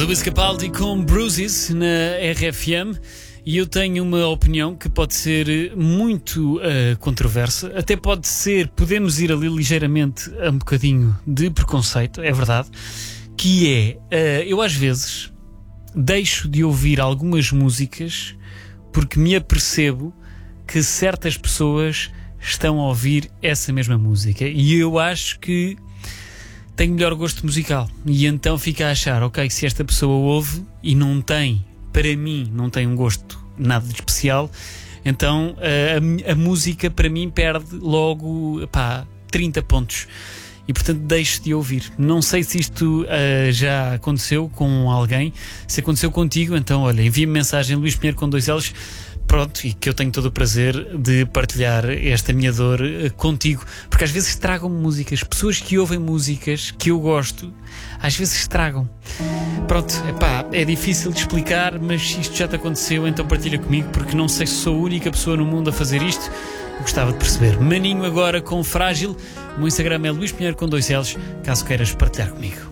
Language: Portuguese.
Lewis Capaldi com Bruises na RFM. E eu tenho uma opinião que pode ser muito controversa. Até pode ser, podemos ir ali ligeiramente a um bocadinho de preconceito, é verdade. Que é, eu às vezes deixo de ouvir algumas músicas porque me apercebo que certas pessoas estão a ouvir essa mesma música. E eu acho que tenho melhor gosto musical. E então fico a achar, ok, se esta pessoa ouve e não tem, para mim, não tem um gosto nada de especial, então a música para mim perde logo 30 pontos. E portanto deixo de ouvir. Não sei se isto já aconteceu com alguém. Se aconteceu contigo, então olha, envia-me mensagem Luís Pinheiro com 2 L's. Pronto, e que eu tenho todo o prazer de partilhar esta minha dor contigo, porque às vezes estragam-me músicas, pessoas que ouvem músicas que eu gosto, às vezes estragam. Pronto, é difícil de explicar, mas isto já te aconteceu, então partilha comigo, porque não sei se sou a única pessoa no mundo a fazer isto. Eu gostava de perceber. Maninho agora com Frágil. O meu Instagram é Luís Pinheiro com 2 L's, caso queiras partilhar comigo.